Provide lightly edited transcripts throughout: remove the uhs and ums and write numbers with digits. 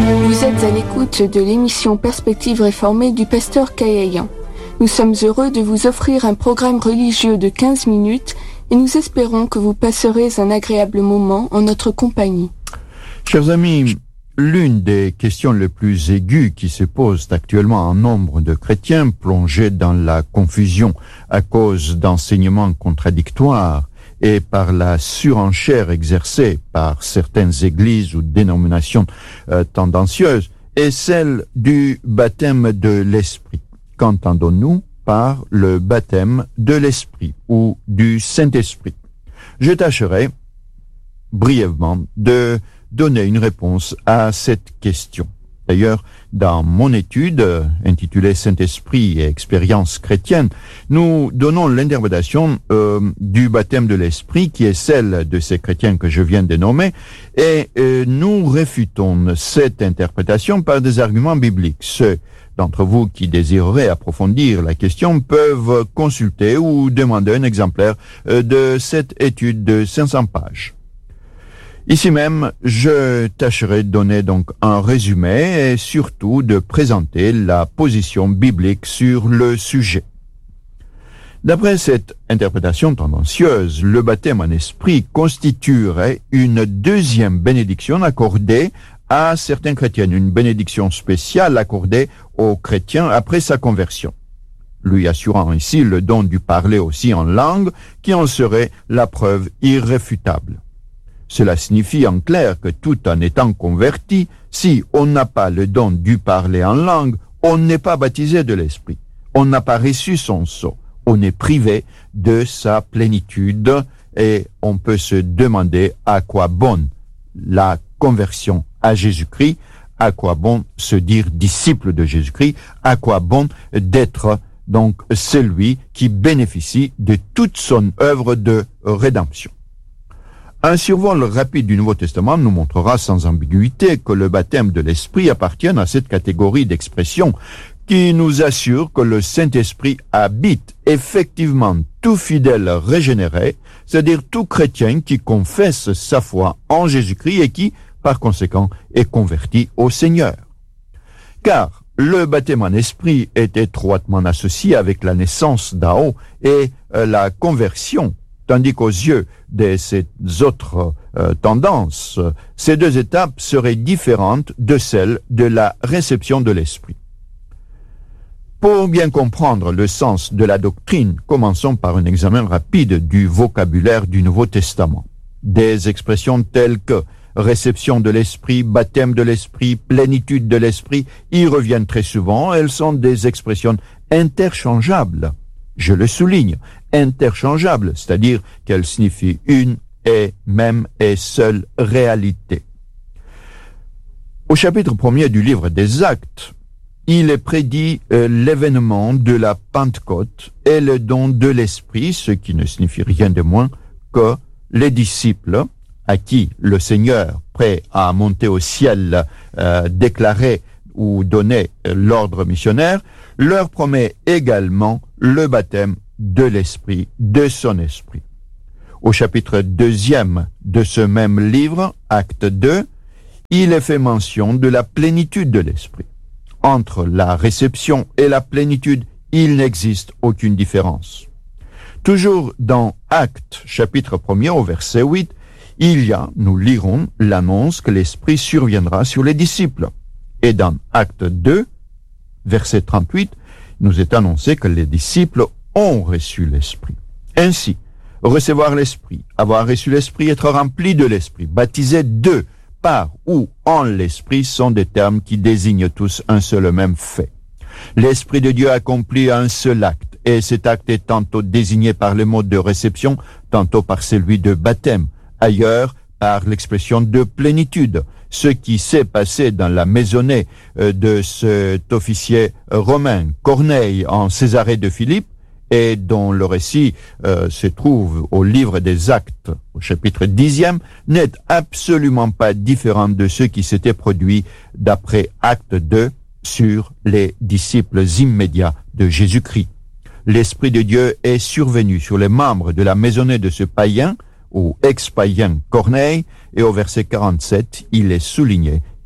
Vous êtes à l'écoute de l'émission Perspective réformée du pasteur Kayayan. Nous sommes heureux de vous offrir un programme religieux de 15 minutes et nous espérons que vous passerez un agréable moment en notre compagnie. Chers amis, l'une des questions les plus aiguës qui se posent actuellement à nombre de chrétiens plongés dans la confusion à cause d'enseignements contradictoires et par la surenchère exercée par certaines églises ou dénominations tendancieuses est celle du baptême de l'Esprit. Qu'entendons-nous par le baptême de l'Esprit ou du Saint-Esprit? Je tâcherai brièvement de donner une réponse à cette question. D'ailleurs, dans mon étude intitulée Saint-Esprit et expérience chrétienne, nous donnons l'interprétation du baptême de l'Esprit qui est celle de ces chrétiens que je viens de nommer et nous réfutons cette interprétation par des arguments bibliques. Ceux d'entre vous qui désireraient approfondir la question peuvent consulter ou demander un exemplaire de cette étude de 500 pages. Ici même, je tâcherai de donner donc un résumé et surtout de présenter la position biblique sur le sujet. D'après cette interprétation tendancieuse, le baptême en esprit constituerait une deuxième bénédiction accordée à certains chrétiens, une bénédiction spéciale accordée aux chrétiens après sa conversion, lui assurant ici le don du parler aussi en langue, qui en serait la preuve irréfutable. Cela signifie en clair que tout en étant converti, si on n'a pas le don du parler en langue, on n'est pas baptisé de l'Esprit. On n'a pas reçu son sceau. On est privé de sa plénitude et on peut se demander à quoi bon la conversion à Jésus-Christ, à quoi bon se dire disciple de Jésus-Christ, à quoi bon d'être donc celui qui bénéficie de toute son œuvre de rédemption. Un survol rapide du Nouveau Testament nous montrera sans ambiguïté que le baptême de l'Esprit appartient à cette catégorie d'expressions qui nous assure que le Saint-Esprit habite effectivement tout fidèle régénéré, c'est-à-dire tout chrétien qui confesse sa foi en Jésus-Christ et qui, par conséquent, est converti au Seigneur. Car le baptême en esprit est étroitement associé avec la naissance d'en haut et la conversion, tandis qu'aux yeux de ces autres tendances, ces deux étapes seraient différentes de celles de la réception de l'Esprit. Pour bien comprendre le sens de la doctrine, commençons par un examen rapide du vocabulaire du Nouveau Testament. Des expressions telles que réception de l'Esprit, baptême de l'Esprit, plénitude de l'Esprit y reviennent très souvent. Elles sont des expressions interchangeables. Je le souligne, interchangeables, c'est-à-dire qu'elles signifient une et même et seule réalité. Au chapitre 1er du livre des Actes, il est prédit l'événement de la Pentecôte et le don de l'Esprit, ce qui ne signifie rien de moins que les disciples, à qui le Seigneur, prêt à monter au ciel, déclarait ou donnait l'ordre missionnaire, leur promet également le baptême de l'Esprit, de son Esprit. Au chapitre 2e de ce même livre, Acte 2, il est fait mention de la plénitude de l'Esprit. Entre la réception et la plénitude, il n'existe aucune différence. Toujours dans Acte, chapitre 1er, au verset 8, il y a, nous lirons, l'annonce que l'Esprit surviendra sur les disciples. Et dans Acte 2, verset 38, nous est annoncé que les disciples ont reçu l'Esprit. Ainsi, recevoir l'Esprit, avoir reçu l'Esprit, être rempli de l'Esprit, baptisé de, par ou en l'Esprit sont des termes qui désignent tous un seul et même fait. L'Esprit de Dieu accomplit un seul acte, et cet acte est tantôt désigné par le mot de réception, tantôt par celui de baptême, ailleurs par l'expression de plénitude. Ce qui s'est passé dans la maisonnée de cet officier romain, Corneille, en Césarée de Philippe, et dont le récit se trouve au livre des Actes, au chapitre 10e, n'est absolument pas différent de ce qui s'était produit d'après Acte 2 sur les disciples immédiats de Jésus-Christ. L'Esprit de Dieu est survenu sur les membres de la maisonnée de ce païen, ou ex-païen Corneille, et au verset 47, il est souligné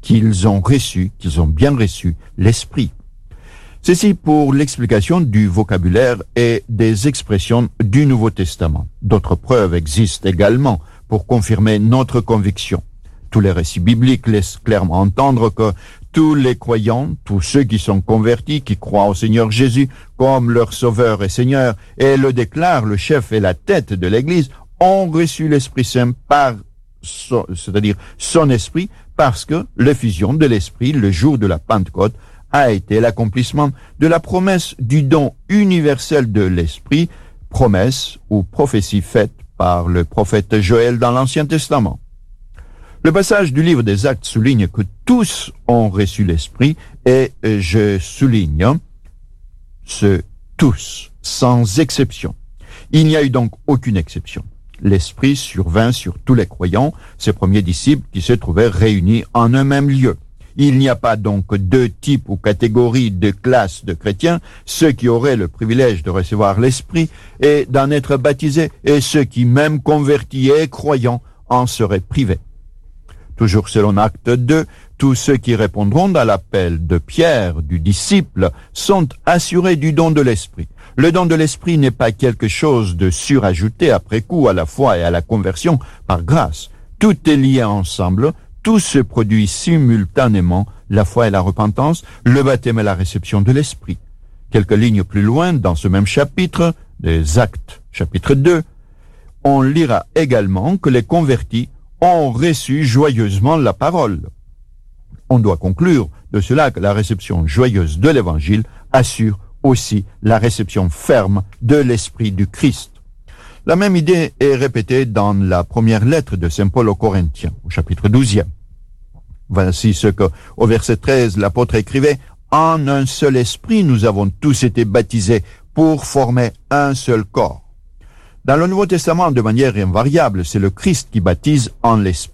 qu'ils ont bien reçu l'Esprit. Ceci pour l'explication du vocabulaire et des expressions du Nouveau Testament. D'autres preuves existent également pour confirmer notre conviction. Tous les récits bibliques laissent clairement entendre que tous les croyants, tous ceux qui sont convertis, qui croient au Seigneur Jésus comme leur Sauveur et Seigneur, et le déclarent le chef et la tête de l'Église, ont reçu l'Esprit Saint c'est-à-dire son Esprit, parce que l'effusion de l'Esprit, le jour de la Pentecôte, a été l'accomplissement de la promesse du don universel de l'Esprit, promesse ou prophétie faite par le prophète Joël dans l'Ancien Testament. Le passage du livre des Actes souligne que tous ont reçu l'Esprit et je souligne ce tous, sans exception. Il n'y a eu donc aucune exception. L'Esprit survint sur tous les croyants, ces premiers disciples qui se trouvaient réunis en un même lieu. Il n'y a pas donc deux types ou catégories de classes de chrétiens, ceux qui auraient le privilège de recevoir l'Esprit et d'en être baptisés, et ceux qui, même convertis et croyants, en seraient privés. Toujours selon Acte 2, tous ceux qui répondront à l'appel de Pierre, du disciple, sont assurés du don de l'Esprit. Le don de l'Esprit n'est pas quelque chose de surajouté après coup à la foi et à la conversion par grâce. Tout est lié ensemble, tout se produit simultanément, la foi et la repentance, le baptême et la réception de l'Esprit. Quelques lignes plus loin, dans ce même chapitre, des Actes, chapitre 2, on lira également que les convertis ont reçu joyeusement la parole. On doit conclure de cela que la réception joyeuse de l'Évangile assure aussi la réception ferme de l'Esprit du Christ. La même idée est répétée dans la première lettre de Saint Paul aux Corinthiens, au chapitre 12e. Voici ce que, au verset 13, l'apôtre écrivait: « En un seul esprit, nous avons tous été baptisés pour former un seul corps. » Dans le Nouveau Testament, de manière invariable, c'est le Christ qui baptise en l'Esprit.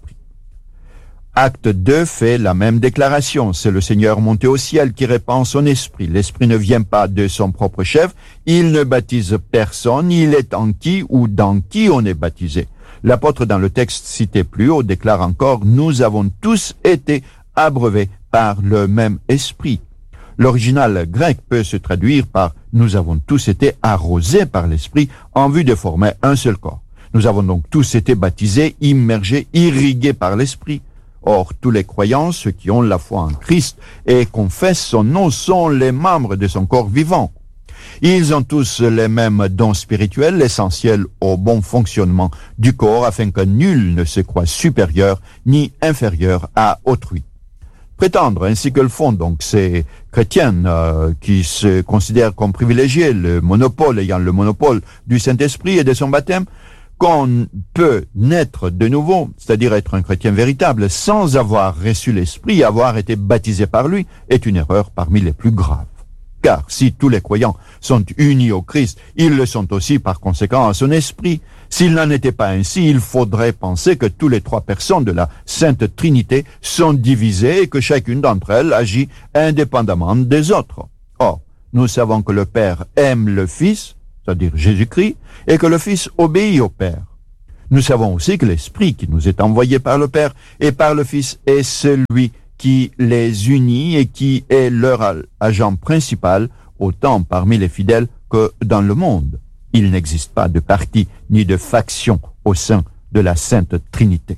Acte 2 fait la même déclaration. C'est le Seigneur monté au ciel qui répand son Esprit. L'Esprit ne vient pas de son propre chef. Il ne baptise personne. Il est en qui ou dans qui on est baptisé. L'apôtre, dans le texte cité plus haut, déclare encore: « Nous avons tous été abreuvés par le même Esprit. » L'original grec peut se traduire par « Nous avons tous été arrosés par l'Esprit en vue de former un seul corps. » Nous avons donc tous été baptisés, immergés, irrigués par l'Esprit. Or, tous les croyants, ceux qui ont la foi en Christ et confessent son nom, sont les membres de son corps vivant. Ils ont tous les mêmes dons spirituels, essentiels au bon fonctionnement du corps, afin que nul ne se croie supérieur ni inférieur à autrui. Prétendre, ainsi que le font donc ces chrétiens qui se considèrent comme privilégiés, ayant le monopole du Saint-Esprit et de son baptême, qu'on peut naître de nouveau, c'est-à-dire être un chrétien véritable, sans avoir reçu l'Esprit, avoir été baptisé par lui, est une erreur parmi les plus graves. Car si tous les croyants sont unis au Christ, ils le sont aussi par conséquent à son Esprit. S'il n'en était pas ainsi, il faudrait penser que tous les trois personnes de la Sainte Trinité sont divisées et que chacune d'entre elles agit indépendamment des autres. Or, nous savons que le Père aime le Fils, c'est-à-dire Jésus-Christ, et que le Fils obéit au Père. Nous savons aussi que l'Esprit qui nous est envoyé par le Père et par le Fils est celui qui les unit et qui est leur agent principal, autant parmi les fidèles que dans le monde. Il n'existe pas de parti ni de faction au sein de la Sainte Trinité.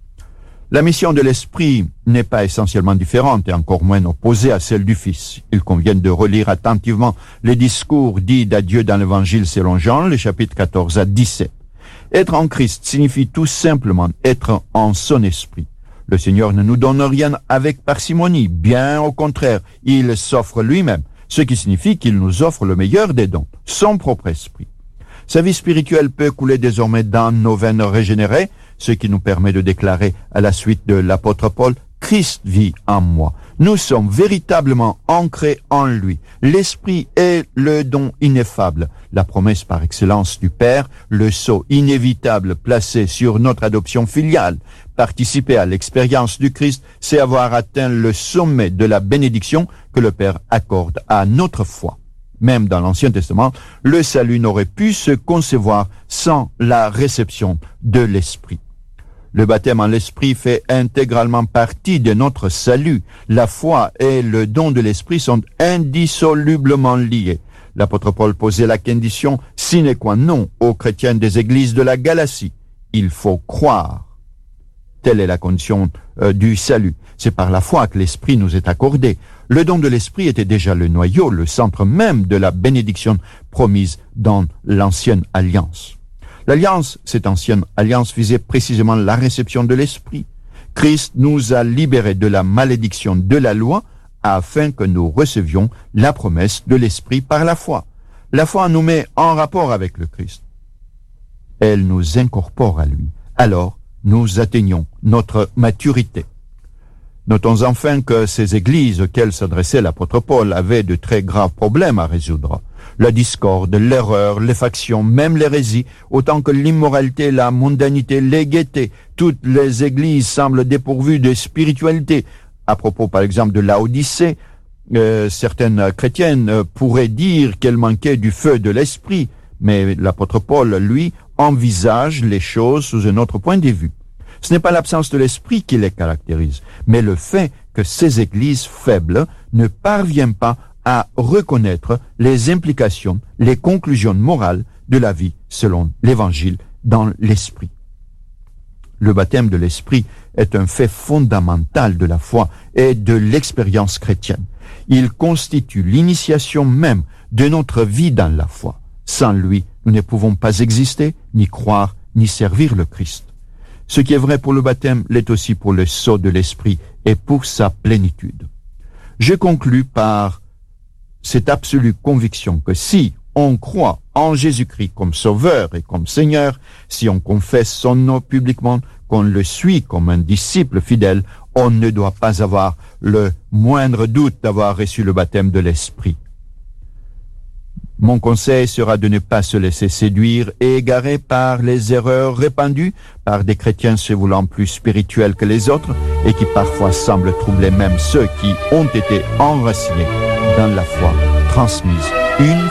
La mission de l'Esprit n'est pas essentiellement différente et encore moins opposée à celle du Fils. Il convient de relire attentivement les discours dits d'adieu dans l'Évangile selon Jean, les chapitres 14 à 17. Être en Christ signifie tout simplement être en son Esprit. Le Seigneur ne nous donne rien avec parcimonie, bien au contraire, il s'offre lui-même, ce qui signifie qu'il nous offre le meilleur des dons, son propre Esprit. Sa vie spirituelle peut couler désormais dans nos veines régénérées, ce qui nous permet de déclarer à la suite de l'apôtre Paul: « Christ vit en moi ». Nous sommes véritablement ancrés en lui. L'Esprit est le don ineffable, la promesse par excellence du Père, le sceau inévitable placé sur notre adoption filiale. Participer à l'expérience du Christ, c'est avoir atteint le sommet de la bénédiction que le Père accorde à notre foi. Même dans l'Ancien Testament, le salut n'aurait pu se concevoir sans la réception de l'Esprit. Le baptême en l'Esprit fait intégralement partie de notre salut. La foi et le don de l'Esprit sont indissolublement liés. L'apôtre Paul posait la condition sine qua non aux chrétiens des églises de la Galatie. Il faut croire. Telle est la condition du salut. C'est par la foi que l'Esprit nous est accordé. Le don de l'Esprit était déjà le noyau, le centre même de la bénédiction promise dans l'Ancienne Alliance. L'Alliance, cette ancienne alliance, visait précisément la réception de l'Esprit. Christ nous a libérés de la malédiction de la loi afin que nous recevions la promesse de l'Esprit par la foi. La foi nous met en rapport avec le Christ. Elle nous incorpore à lui. Alors, nous atteignons notre maturité. Notons enfin que ces églises auxquelles s'adressait l'apôtre Paul avaient de très graves problèmes à résoudre. La discorde, l'erreur, les factions, même l'hérésie, autant que l'immoralité, la mondanité, les gaietés. Toutes les églises semblent dépourvues de spiritualité. À propos, par exemple, de Laodicée, certaines chrétiennes pourraient dire qu'elles manquaient du feu de l'esprit, mais l'apôtre Paul, lui, envisage les choses sous un autre point de vue. Ce n'est pas l'absence de l'esprit qui les caractérise, mais le fait que ces églises faibles ne parviennent pas à reconnaître les implications, les conclusions morales de la vie selon l'Évangile dans l'Esprit. Le baptême de l'Esprit est un fait fondamental de la foi et de l'expérience chrétienne. Il constitue l'initiation même de notre vie dans la foi. Sans lui, nous ne pouvons pas exister, ni croire, ni servir le Christ. Ce qui est vrai pour le baptême l'est aussi pour le sceau de l'Esprit et pour sa plénitude. Je conclus par cette absolue conviction que si on croit en Jésus-Christ comme Sauveur et comme Seigneur, si on confesse son nom publiquement, qu'on le suit comme un disciple fidèle, on ne doit pas avoir le moindre doute d'avoir reçu le baptême de l'Esprit. Mon conseil sera de ne pas se laisser séduire et égarer par les erreurs répandues par des chrétiens se voulant plus spirituels que les autres et qui parfois semblent troubler même ceux qui ont été enracinés dans la foi transmise une